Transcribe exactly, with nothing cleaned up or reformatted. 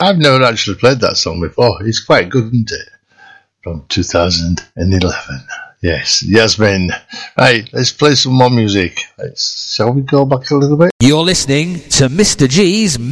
I've never actually played that song before. It's quite good, isn't it? From two thousand eleven. Yes, Yasmin. Right, let's play some more music. Let's, shall we go back a little bit? You're listening to Mister G's